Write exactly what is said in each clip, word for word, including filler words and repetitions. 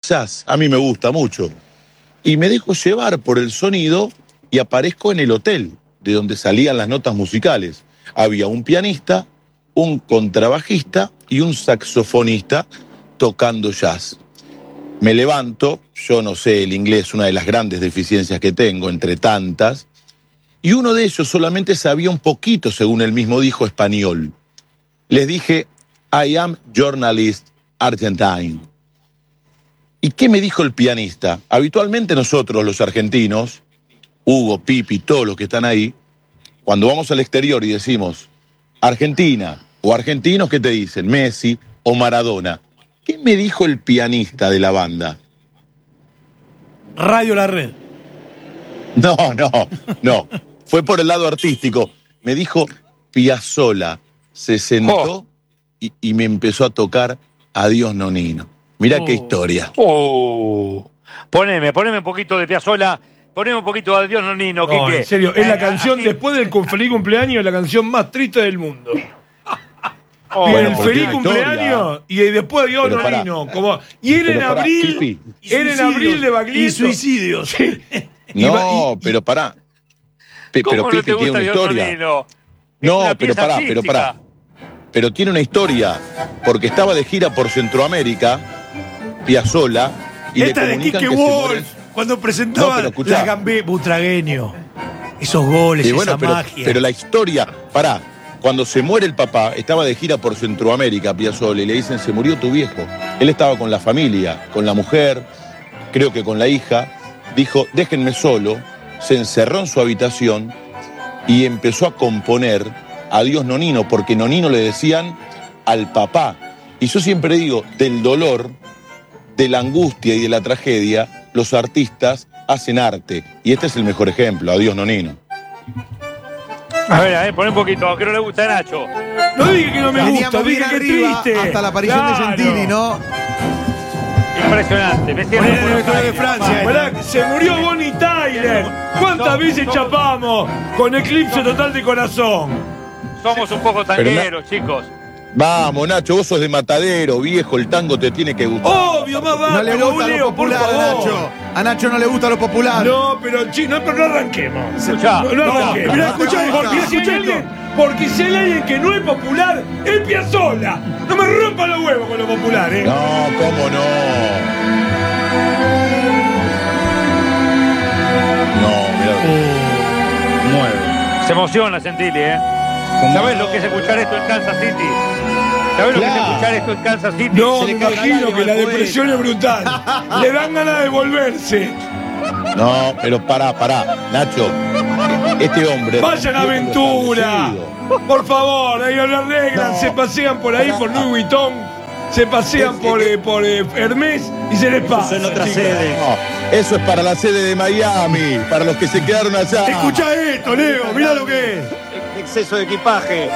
jazz. A mí me gusta mucho. Y me dejo llevar por el sonido y aparezco en el hotel, de donde salían las notas musicales. Había un pianista, un contrabajista y un saxofonista tocando jazz. Me levanto, yo no sé el inglés, una de las grandes deficiencias que tengo, entre tantas, y uno de ellos solamente sabía un poquito, según él mismo dijo, español. Les dije, I am journalist Argentine. ¿Y qué me dijo el pianista? Habitualmente nosotros, los argentinos, Hugo, Pipi, todos los que están ahí, cuando vamos al exterior y decimos Argentina o argentinos, ¿qué te dicen? Messi o Maradona. ¿Qué me dijo el pianista de la banda? Radio La Red. No, no, no. Fue por el lado artístico. Me dijo Piazzolla. Se sentó oh. y, y me empezó a tocar Adiós Nonino. Mirá oh. qué historia. Oh. Poneme, poneme un poquito de Piazzolla. Poneme un poquito de Adiós Nonino. No, ¿qué, en serio, es eh, la canción así... después del feliz cumpleaños, la canción más triste del mundo. Oh, y bueno, el feliz cumpleaños y después Adiós Nonino. Como, y era en pará, abril. Pipi. Era en abril de Baglietto. Y suicidios. Sí. No, y, pero pará. Pe, pero ¿Cómo Pipi no te tiene gusta una Adiós historia. Nonino? No, pero pará, pero pará. Pero tiene una historia, porque estaba de gira por Centroamérica, Piazzolla, y esta le de comunican Quique que Wolf, cuando presentaba no, la Gambé, Butragueño. Esos goles, y bueno, esa pero, magia. Pero la historia, pará, cuando se muere el papá, estaba de gira por Centroamérica, Piazzolla, y le dicen, se murió tu viejo. Él estaba con la familia, con la mujer, creo que con la hija, dijo, déjenme solo, se encerró en su habitación y empezó a componer Adiós Nonino, porque Nonino le decían al papá. Y yo siempre digo, del dolor, de la angustia y de la tragedia, los artistas hacen arte. Y este es el mejor ejemplo, Adiós Nonino. A ver, a ver, pon un poquito, que no le gusta a Nacho. No dije que no me Veníamos gusta, dije que es triste. hasta la aparición claro. de Gentili, ¿no? Impresionante. Me cierro Bueno, el de Francia. Pará, se murió Bonnie Tyler. ¿Cuántas No, veces no. chapamos con Eclipse Total de Corazón? Somos un poco tangueros, chicos. Vamos, Nacho, vos sos de Matadero, viejo, el tango te tiene que gustar. Obvio, más vale. No le gusta lo popular a Nacho. A Nacho no le gusta lo popular. No, pero chino, pero no arranquemos. Escuchá, no, no no, arranquemos. mirá, Escuchá, escuchá porque esta. si hay alguien, porque si hay alguien que no es popular, es Piazzolla. No me rompa los huevos con lo popular, eh. No, cómo no. No, mirá. Mueve. Se emociona Gentili, ¿eh? ¿Sabés lo que es escuchar esto en Kansas City? ¿Sabés lo que es Claro. escuchar esto en Kansas City? No, Se me le cae imagino la que la lágrima al depresión es brutal. Le dan ganas de volverse. No, pero pará, pará, Nacho. Este hombre. Vayan a Aventura. Por favor, ahí no lo arreglan. No. Se pasean por ahí, por Louis Vuitton. Se pasean por, eh, por eh, Hermés y se les pasa. en otra chicos. sede. No, eso es para la sede de Miami, para los que se quedaron allá. Escucha esto, Leo, mirá lo que es. Exceso de equipaje.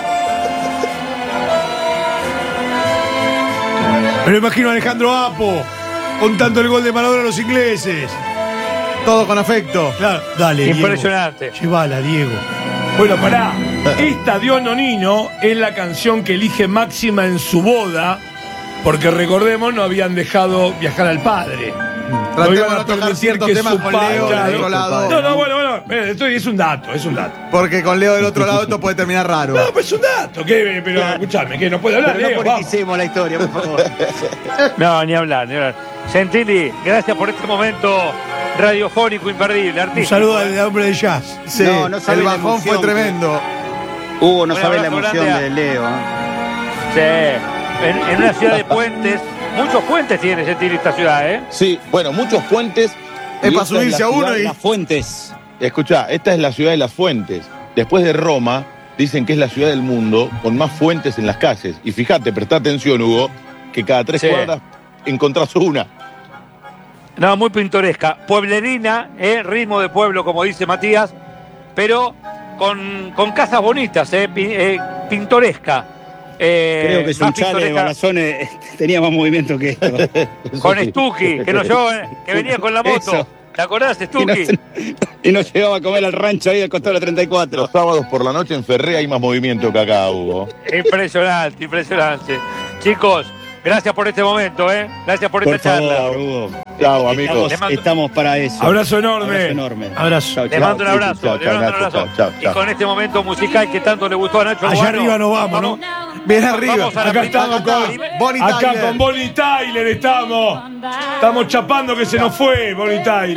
Me lo imagino a Alejandro Apo contando el gol de Maradona a los ingleses. Todo con afecto. Claro, dale, Impresionante. Diego. Llévala, Diego. Bueno, pará. Esta Adiós Nonino es la canción que elige Máxima en su boda, porque recordemos, no habían dejado viajar al padre. No Tratemos iban de a no tocar permitir ciertos que temas su con padre- Leo claro. del otro lado. No, no, bueno, bueno. eh, Esto es un dato, es un dato. Porque con Leo del otro lado esto puede terminar raro. No, pues es un dato. ¿Qué? Pero escuchame, que no puede hablar, Pero no Leo, vamos. politicemos la historia, por favor. No, ni hablar, ni hablar. Gentili, gracias por este momento radiofónico imperdible, Un artístico. saludo al hombre de jazz. Sí, No, no sabe el la bajón fue emoción tremendo. Hugo, no Un sabe la abrazo emoción grande a- de Leo. ¿eh? Sí. En, en una ciudad de puentes. Muchos puentes tiene Gentili esta ciudad, ¿eh? Sí, bueno, muchos puentes. Es y para esta subirse la a uno ciudad- y- Las fuentes. Escuchá, esta es la ciudad de las fuentes. Después de Roma, dicen que es la ciudad del mundo con más fuentes en las calles. Y fíjate, presta atención, Hugo, que cada tres Sí. cuadras encontrás una. No, muy pintoresca. Pueblerina, ¿eh? Ritmo de pueblo, como dice Matías, pero con, con casas bonitas, ¿eh? Pi- eh, pintoresca. Eh, Creo que más Sunchales de pintoresca. Balazones tenía más movimiento que esto. Con Stucky, que, nos llevó, que venía con la moto. Eso. ¿Te acordás, Y Stucky? nos, y nos llevaba a comer al rancho ahí al costado de la treinta y cuatro. Los sábados por la noche en Ferré hay más movimiento que acá, Hugo. Impresionante, impresionante. Chicos, gracias por este momento, ¿eh? Gracias por esta Por charla. favor, Hugo. Chao, amigos. Estamos, estamos para eso. Abrazo enorme. Abrazo enorme. Abrazo. Chao, Le chao, mando un sí, abrazo. chao, le chao, mando un Nacho, abrazo. chao, chao, Y chao. con este momento musical que tanto le gustó a Nacho Allá Guano, arriba nos vamos, ¿no? Bien arriba. Vamos a la Acá primera- estamos con Bonnie acá Tyler. con Bonnie Tyler estamos. Estamos chapando que se nos fue Bonnie Tyler.